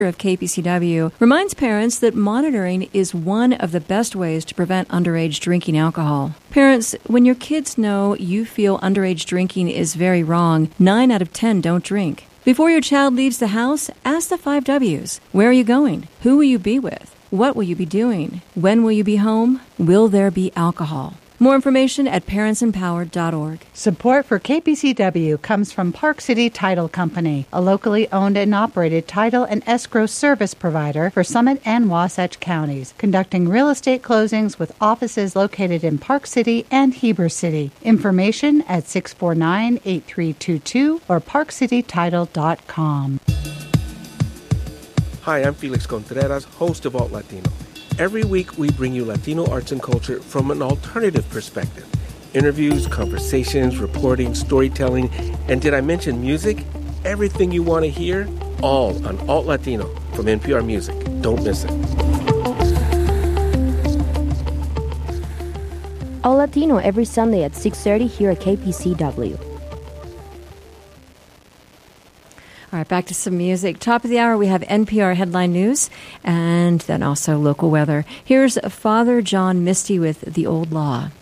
of KPCW reminds parents that monitoring is one of the best ways to prevent underage drinking alcohol. Parents, when your kids know you feel underage drinking is very wrong, 9 out of 10 don't drink. Before your child leaves the house, ask the 5 W's. Where are you going? Who will you be with? What will you be doing? When will you be home? Will there be alcohol? More information at parentsempowered.org. Support for KPCW comes from Park City Title Company, a locally owned and operated title and escrow service provider for Summit and Wasatch counties, conducting real estate closings with offices located in Park City and Heber City. Information at 649-8322 or parkcitytitle.com. Hi, I'm Felix Contreras, host of Alt Latino. Every week, we bring you Latino arts and culture from an alternative perspective. Interviews, conversations, reporting, storytelling, and did I mention music? Everything you want to hear, all on Alt Latino from NPR Music. Don't miss it. Alt Latino every Sunday at 6:30 here at KPCW. All right, back to some music. Top of the hour, we have NPR headline news and then also local weather. Here's Father John Misty with The Old Law.